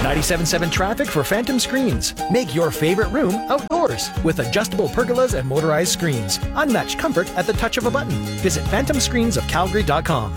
97.7 traffic for Phantom Screens. Make your favorite room outdoors with adjustable pergolas and motorized screens. Unmatched comfort at the touch of a button. Visit phantomscreensofcalgary.com.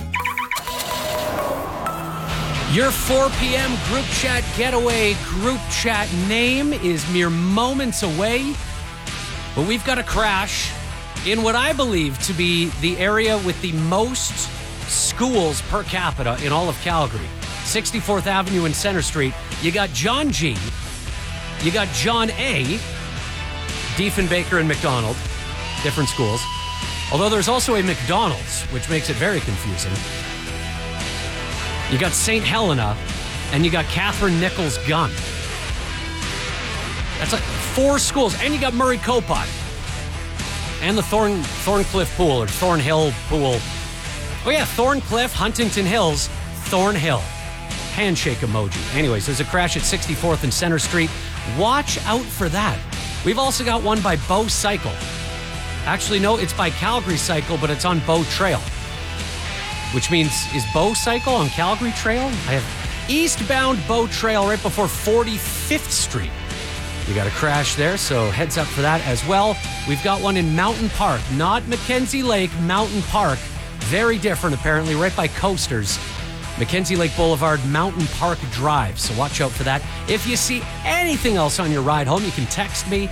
Your 4 p.m. group chat getaway group chat name is mere moments away, but we've got a crash in what I believe to be the area with the most schools per capita in all of Calgary. 64th Avenue and Center Street. You got John G. You got John A. Diefenbaker and McDonald. Different schools. Although there's also a McDonald's, which makes it very confusing. You got St. Helena, and you got Catherine Nichols Gunn. That's like 4 schools. And you got Murray Copot. And the Thorncliffe Pool, or Thornhill Pool. Oh yeah, Thorncliffe, Huntington Hills, Thornhill. Handshake emoji. Anyways, there's a crash at 64th and Center Street. Watch out for that. We've also got one by Bow Cycle. Actually, no, it's by Calgary Cycle, but it's on Bow Trail. Which means, is Bow Cycle on Calgary Trail? I have eastbound Bow Trail right before 45th Street. You got a crash there, so heads up for that as well. We've got one in Mountain Park, not Mackenzie Lake, Mountain Park. Very different, apparently, right by Coasters. Mackenzie Lake Boulevard, Mountain Park Drive. So watch out for that. If you see anything else on your ride home, you can text me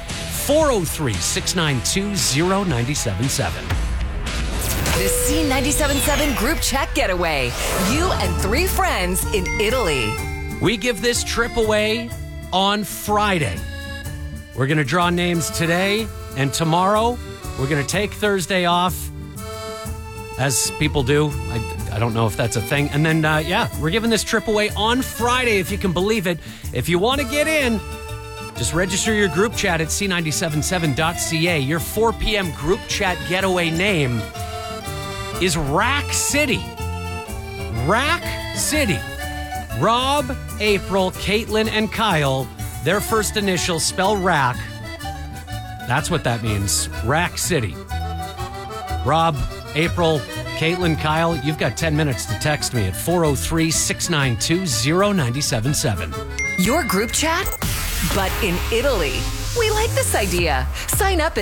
403-692-0977. The C97.7 group chat getaway. You and 3 friends in Italy. We give this trip away on Friday. We're going to draw names today and tomorrow. We're going to take Thursday off, as people do. I don't know if that's a thing. And then, we're giving this trip away on Friday, if you can believe it. If you want to get in, just register your group chat at c977.ca. Your 4 p.m. group chat getaway name is Rack City. Rack City. Rob, April, Caitlin, and Kyle, their first initials spell Rack. That's what that means. Rack City. Rob, April, Caitlin, Kyle, you've got 10 minutes to text me at 403-692-0977. Your group chat, but in Italy. We like this idea. Sign up at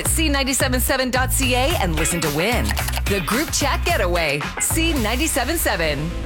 c977.ca and listen to win. The group chat getaway. C977.